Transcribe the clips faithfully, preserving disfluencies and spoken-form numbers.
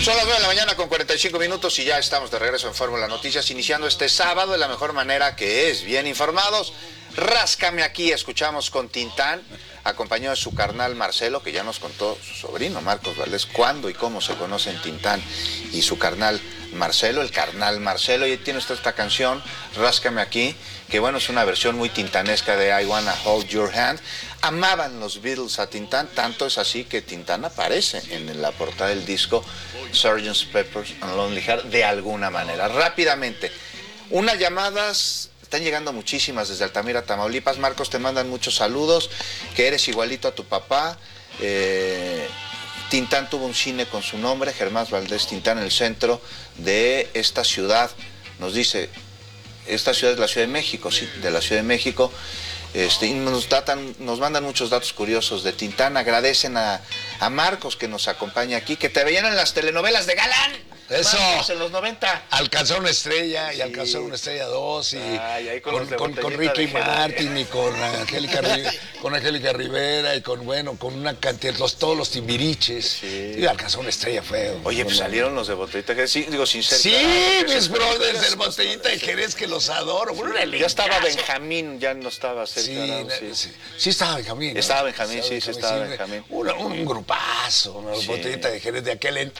Son las nueve de la mañana con cuarenta y cinco minutos y ya estamos de regreso en Fórmula Noticias, iniciando este sábado de la mejor manera que es, bien informados. Ráscame aquí, escuchamos con Tintán, acompañado de su carnal Marcelo, que ya nos contó su sobrino Marcos Valdés cuándo y cómo se conocen Tintán y su carnal Marcelo, el carnal Marcelo. Y ahí tiene usted esta canción, Ráscame aquí, que bueno, es una versión muy tintanesca de I Wanna Hold Your Hand. Amaban los Beatles a Tintán, tanto es así que Tintán aparece en la portada del disco sergeant Pepper's Lonely Heart de alguna manera. Rápidamente, unas llamadas, están llegando muchísimas desde Altamira, Tamaulipas. Marcos, te mandan muchos saludos, que eres igualito a tu papá. Eh, Tintán tuvo un cine con su nombre, Germán Valdés Tintán, en el centro de esta ciudad. Nos dice, esta ciudad es la Ciudad de México, sí, de la Ciudad de México. Este, y nos, datan, nos mandan muchos datos curiosos de Tintán. Agradecen a, a Marcos que nos acompaña aquí, que te veían en las telenovelas de Galán. Eso. Marcos, en los noventa. Alcanzó una estrella, y Sí. alcanzó una estrella dos, y Ay, ahí con con, los de con, con botellita Ricky de Martin, y con Angélica, Ri- con Angélica Rivera, y con, bueno, con una cantidad, los, todos los timbiriches. Sí. Y alcanzó una estrella feo. Oye, pues salieron los de Botellita de Jerez, sí, digo, sin ser... Sí, claro, mis sí, brothers del sí, Botellita de Jerez, que los adoro. Bueno, un Ya estaba elencazo. Benjamín, ya no estaba cerca. Sí, ¿no? na- sí. sí, sí estaba Benjamín, ¿no? Estaba Benjamín, sí, sí estaba Benjamín. Un, un grupazo, ¿no? Los Sí. Botellita de Jerez de aquel... En...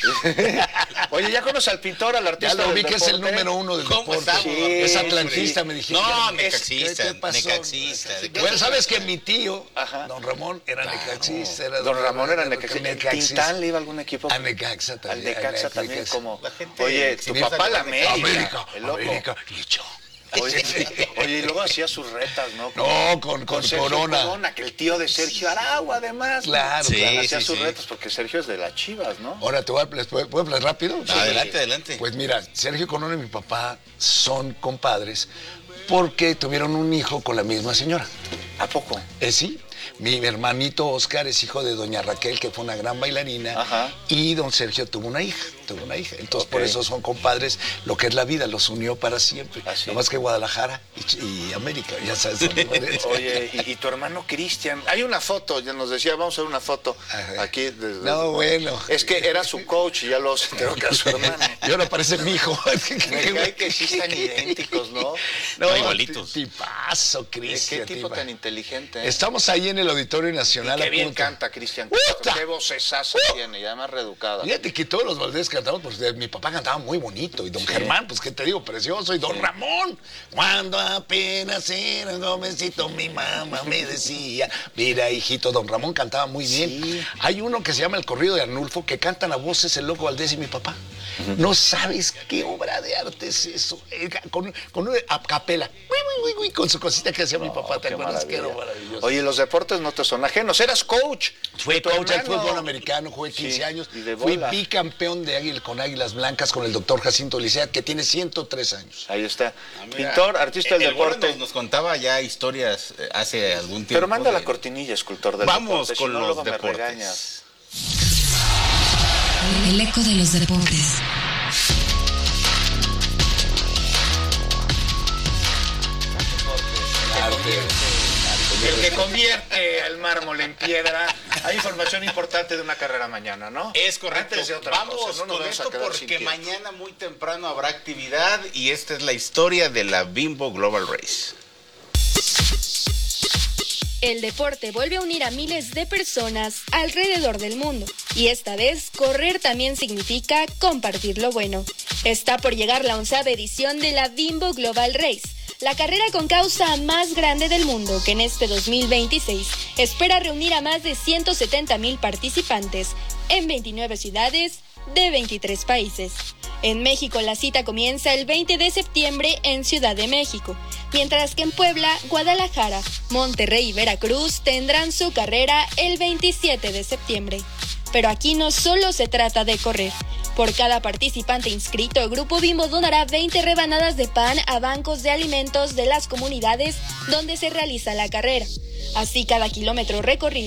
Oye, ¿ya conoces al pintor, al Ya artista lo vi del que es el deporte? número uno del ¿Cómo deporte. estamos, Sí, Es hombre? atlantista, me dijiste. No, Es- necaxista, ¿qué te pasó? necaxista. Bueno, sabes que mi tío, Ajá. don Ramón, era necaxista. Era Don Ramón era necaxista. necaxista. ¿Tintán le iba a algún equipo? A Necaxa Al también. Necaxa a también, Necaxa. como... La gente Oye, tu eximista papá de la la América, América, el loco. América, y yo. Oye, oye, y luego hacía sus retas, ¿no? No, con, con Sergio Corona. Corona, que el tío de Sergio Aragua, además. Claro, Sí, claro. Hacía sí, sus sí. retas porque Sergio es de las Chivas, ¿no? Ahora te voy a ¿les puedo, ¿puedo hablar rápido? Adelante, adelante. Pues mira, Sergio Corona y mi papá son compadres porque tuvieron un hijo con la misma señora. ¿A poco? Eh, sí, mi hermanito Oscar es hijo de doña Raquel, que fue una gran bailarina. Ajá. Y don Sergio tuvo una hija, tuvo una hija. Entonces, Ok. por eso son compadres. Lo que es la vida los unió para siempre. Así. No más que Guadalajara y, Ch- y América, ya sabes. son compadres. Oye, y, y tu hermano Cristian, hay una foto, ya nos decía, vamos a ver una foto Ajá. aquí. Desde, No, bueno. Es que era su coach y ya lo se enteró que era su hermano. Y ahora parece mi hijo. Me cae que sí están idénticos, ¿no? No, igualitos. ti- Tipazo, ¿Qué Cristian. tipo tipa- tan inteligente? ¿eh? Estamos ahí en el Auditorio Nacional. Qué a bien punto. canta Cristian. ¡Puta! Qué vocesazo tiene y además reeducada. Fíjate que todos los Valdés cantamos, pues de- mi papá cantaba muy bonito, y don Germán, pues qué te digo, precioso, y don Ramón, cuando apenas era un jovencito, mi mamá me decía, mira hijito, don Ramón cantaba muy bien. Sí. Hay uno que se llama El Corrido de Arnulfo, que cantan a voces el Loco Valdés y mi papá. No sabes qué obra de arte es eso, eh, con, con una a capela, uy, uy, uy, uy, con su cosita que hacía mi papá, ¿te Qué acuerdas que era maravilla. maravilloso? Oye, los deportes no te son ajenos. Eras coach. Fui Tu coach del hermano. fútbol americano, jugué quince Sí, años. y de Fui bola. bicampeón de águila con Águilas Blancas con el doctor Jacinto Licea, que tiene ciento tres años. Ahí está. Ah, mira, Pintor, artista del el Bolo deporte. Nos, nos contaba ya historias eh, hace algún tiempo. Pero manda de- la cortinilla, escultor del Vamos deporte. con si no, los luego me deportes. regañas. El eco de los deportes. El que convierte el mármol en piedra. Hay información importante de una carrera mañana, ¿no? Es correcto. Antes de otra Vamos cosa, no nos con vamos a esto quedar sin porque tiempo. mañana muy temprano habrá actividad y esta es la historia de la Bimbo Global Race. El deporte vuelve a unir a miles de personas alrededor del mundo. Y esta vez, correr también significa compartir lo bueno. Está por llegar la onceava edición de la Bimbo Global Race, la carrera con causa más grande del mundo, que en este dos mil veintiséis espera reunir a más de ciento setenta mil participantes en veintinueve ciudades de veintitrés países. En México la cita comienza el veinte de septiembre en Ciudad de México, mientras que en Puebla, Guadalajara, Monterrey y Veracruz tendrán su carrera el veintisiete de septiembre. Pero aquí no solo se trata de correr. Por cada participante inscrito, Grupo Bimbo donará veinte rebanadas de pan a bancos de alimentos de las comunidades donde se realiza la carrera. Así, cada kilómetro recorrido